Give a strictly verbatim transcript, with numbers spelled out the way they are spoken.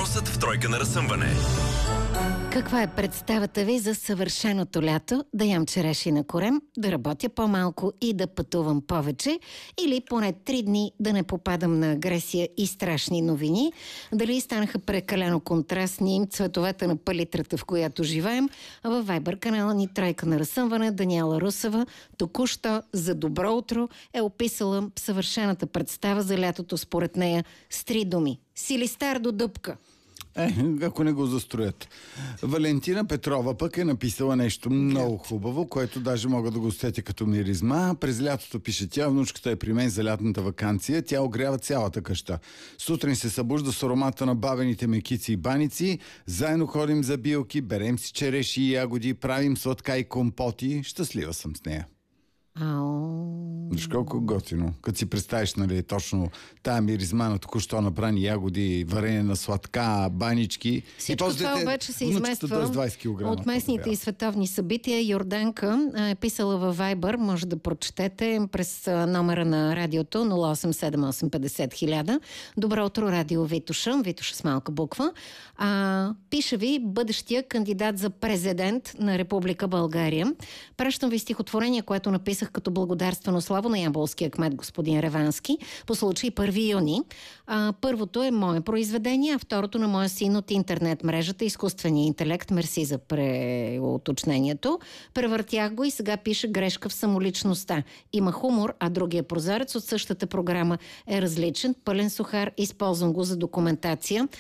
Въпросът в тройка на разсъмване. Каква е представата ви за съвършеното лято? Да ям череши на корем, да работя по-малко и да пътувам повече, или поне три дни да не попадам на агресия и страшни новини? Дали станаха прекалено контрастни цветовете на палитрата, в която живеем? А във Viber канала ни тройка на разсъмване Даниела Русева току-що за добро утро е описала съвършената представа за лятото според нея с три думи. Силистар до дупка. Е, ако не го застроят. Валентина Петрова пък е написала нещо много хубаво, което даже мога да го усетя като миризма. През лятото, пише тя, внучката е при мен за лятната ваканция. Тя огрява цялата къща. Сутрин се събужда с аромата на бабените мекици и баници. Заедно ходим за билки, берем си череши и ягоди, правим сладка и компоти. Щастлива съм с нея. Ау. Виж колко готино. Като си представиш, нали, точно тая миризма на току-що набрани ягоди, варене на сладка, банички. Всичко и това обаче се измества от местните и световни събития. Йорданка е писала във Viber, може да прочетете през номера на радиото нула осем седем осем петдесет хиляда. Добро утро, радио Витуша, Витуша с малка буква. А, пише ви бъдещия кандидат за президент на Република България. Пращам ви стихотворение, което написах като благодарствено славо на ямболския кмет господин Ревански по случай първи юни. А, първото е мое произведение, а второто на моя син от интернет мрежата Изкуствения интелект. Мерси за преуточнението. Превъртях го и сега пише грешка в самоличността. Има хумор, а другия прозорец от същата програма е различен. Пълен сухар, използвам го за документация.